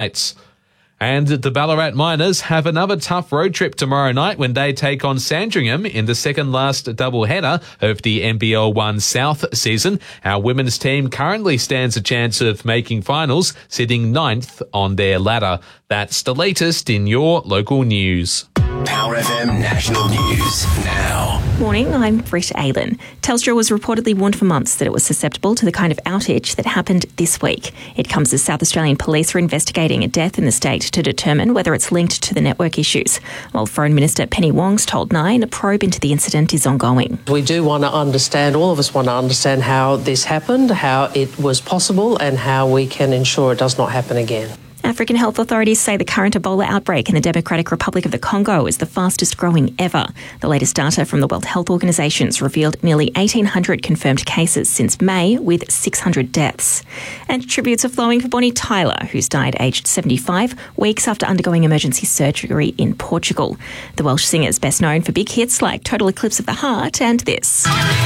highlights. And the Ballarat Miners have another tough road trip tomorrow night when they take on Sandringham in the second last doubleheader of the NBL 1 South season. Our women's team currently stands a chance of making finals, sitting 9th on their ladder. That's the latest in your local news. Power FM National News now. Morning, I'm Britt Aylen. Telstra was reportedly warned for months that it was susceptible to the kind of outage that happened this week. It comes as South Australian police are investigating a death in the state to determine whether it's linked to the network issues. While Foreign Minister Penny Wong's told Nine a probe into the incident is ongoing. We do want to understand, all of us want to understand how this happened, how it was possible and how we can ensure it does not happen again. African health authorities say the current Ebola outbreak in the Democratic Republic of the Congo is the fastest growing ever. The latest data from the World Health Organization's revealed nearly 1,800 confirmed cases since May, with 600 deaths. And tributes are flowing for Bonnie Tyler, who's died aged 75, weeks after undergoing emergency surgery in Portugal. The Welsh singer is best known for big hits like Total Eclipse of the Heart and this.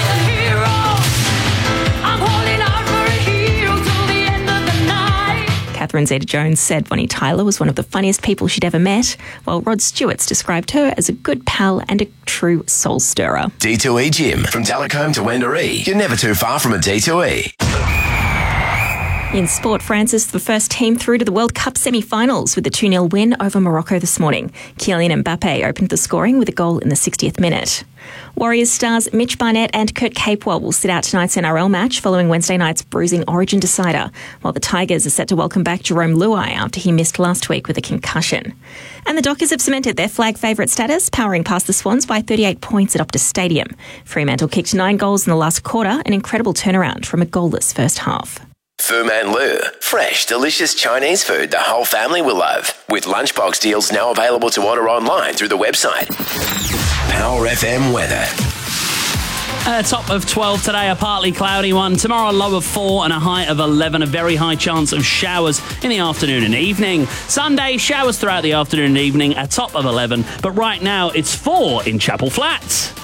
Catherine Zeta-Jones said Bonnie Tyler was one of the funniest people she'd ever met, while Rod Stewart's described her as a good pal and a true soul stirrer. D2E Gym. From Telecombe to Wendouree, you're never too far from a D2E. In sport, France is the first team through to the World Cup semi-finals with a 2-0 win over Morocco this morning. Kylian Mbappe opened the scoring with a goal in the 60th minute. Warriors stars Mitch Barnett and Kurt Capewell will sit out tonight's NRL match following Wednesday night's bruising Origin decider, while the Tigers are set to welcome back Jerome Luai after he missed last week with a concussion. And the Dockers have cemented their flag favourite status, powering past the Swans by 38 points at Optus Stadium. Fremantle kicked 9 goals in the last quarter, an incredible turnaround from a goalless first half. Fu Man Lu. Fresh, delicious Chinese food the whole family will love. With lunchbox deals now available to order online through the website. Power FM weather. Top of 12 today, a partly cloudy one. Tomorrow, a low of 4 and a high of 11. A very high chance of showers in the afternoon and evening. Sunday, showers throughout the afternoon and evening, a top of 11. But right now, it's 4 in Chapel Flats.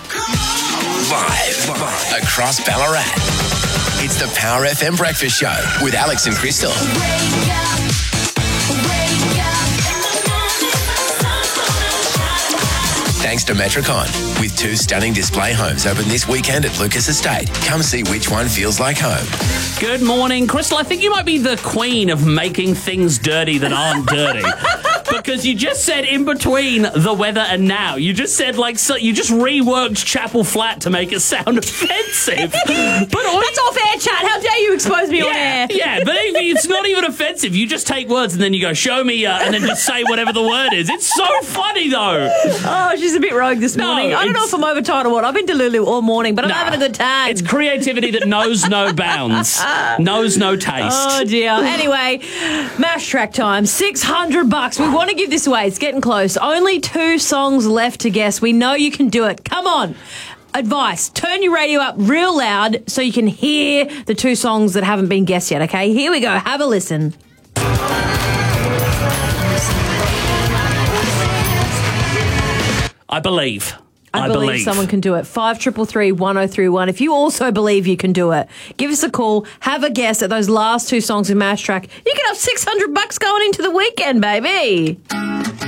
Live across Ballarat. It's the Power FM Breakfast Show with Alex and Crystal. Thanks to Metricon, with 2 stunning display homes open this weekend at Lucas Estate. Come see which one feels like home. Good morning, Crystal. I think you might be the queen of making things dirty that aren't dirty. Because you just said in between the weather and now. You just said you just reworked Chapel Flat to make it sound offensive. But that's off air, chat. How dare you expose me on air? Yeah, but it's not even offensive. You just take words and then you go, show me, and then just say whatever the word is. It's so funny, though. Oh, she's a bit rogue this morning. I don't know if I'm overtired or what. I've been to Lulu all morning, but I'm having a good time. It's creativity that knows no bounds, knows no taste. Oh, dear. Anyway, Mash Track time. $600. We want to give this away. It's getting close. Only 2 songs left to guess. We know you can do it. Come on. Advice. Turn your radio up real loud so you can hear the 2 songs that haven't been guessed yet, okay? Here we go. Have a listen. I believe. I believe someone can do it. 5333 1031. If you also believe you can do it, give us a call. Have a guess at those last 2 songs in Mash Track. You can have $600 going into the weekend, baby.